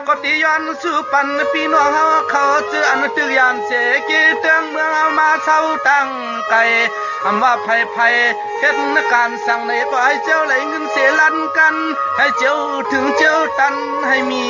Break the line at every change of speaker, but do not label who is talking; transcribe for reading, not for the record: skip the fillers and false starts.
ก็ตีย้อนสู่ปันพี่น้องเฮาเขาเจออันตึกยานเสกีเตืองเมืองเอามาเช่าตั้งไกลคำว่าไผเฮ็ดการสั่งในก็ให้เจ้าไหลเงินเสียลันกันให้เจ้าถึงเจ้าตันให้มี